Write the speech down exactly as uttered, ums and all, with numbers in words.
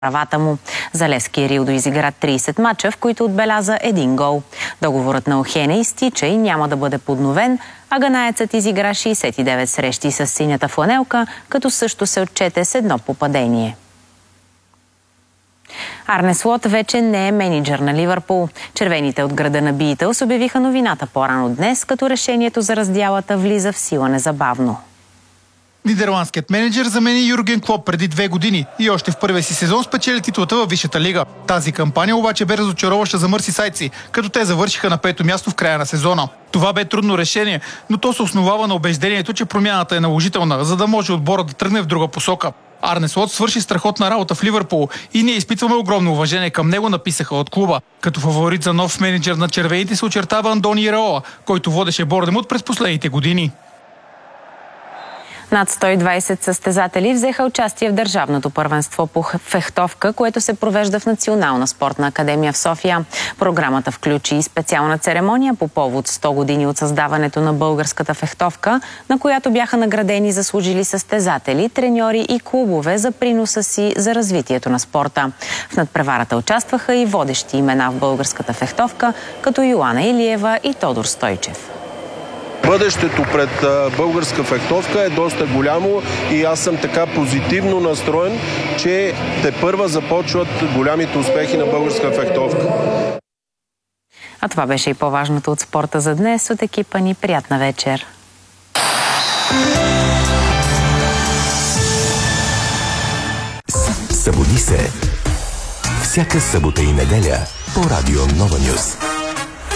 правата му. Залевски Рилдо изигра трийсет мача, в които отбеляза един гол. Договорът на Охене изтича и няма да бъде подновен, а ганаецът изигра шейсет и девет срещи с синята фланелка, като също се отчете с едно попадение. Арне Слот вече не е мениджър на Ливърпул. Червените от града на Битълс обявиха новината по-рано днес, като решението за раздялата влиза в сила незабавно. Нидерландският менеджер замени Юрген Клоп преди две години и още в първия си сезон спечели титлата във Висшата лига. Тази кампания обаче бе разочароваща за мърсисайдци, като те завършиха на пето място в края на сезона. Това бе трудно решение, но то се основава на убеждението, че промяната е наложителна, за да може отборът да тръгне в друга посока. Арне Слот свърши страхотна работа в Ливърпул и ние изпитваме огромно уважение към него, написаха от клуба. Като фаворит за нов менеджер на червените се очертава Андони Ираола, който водеше Борнемут през последните години. Над сто и двайсет състезатели взеха участие в държавното първенство по фехтовка, което се провежда в Национална спортна академия в София. Програмата включи и специална церемония по повод сто години от създаването на българската фехтовка, на която бяха наградени заслужили състезатели, треньори и клубове за приноса си за развитието на спорта. В надпреварата участваха и водещи имена в българската фехтовка, като Йоана Илиева и Тодор Стойчев. Бъдещето пред българска фехтовка е доста голямо и аз съм така позитивно настроен, че тепърва започват голямите успехи на българска фехтовка. А това беше и по-важното от спорта за днес. От екипа ни приятна вечер! Събуди се! Всяка събота и неделя по Радио Нова Нюз.